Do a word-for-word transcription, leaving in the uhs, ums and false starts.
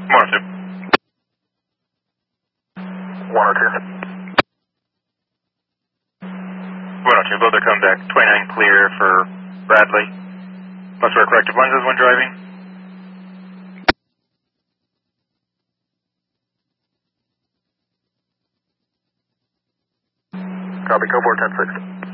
one oh two. one oh two. one oh two, both are coming back. twenty-nine clear for Bradley. Must wear corrective lenses when driving. Copy, Cobalt ten six.